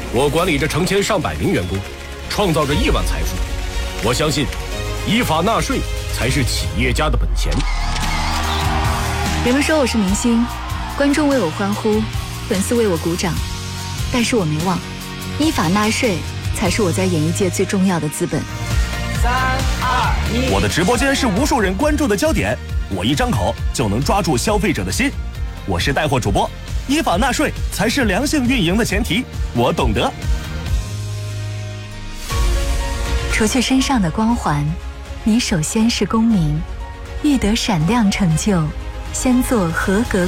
我管理着成千上百名员工，创造着亿万财富。我相信，依法纳税才是企业家的本钱。 人们说我是明星，观众为我欢呼，粉丝为我鼓掌，但是我没忘，依法纳税才是我在演艺界最重要的资本。 3、2、1， 我的直播间是无数人关注的焦点，我一张口就能抓住消费者的心。我是带货主播，依法纳税才是良性运营的前提，我懂得。 除去身上的光环，你首先是公民，欲得闪亮成就，先做合格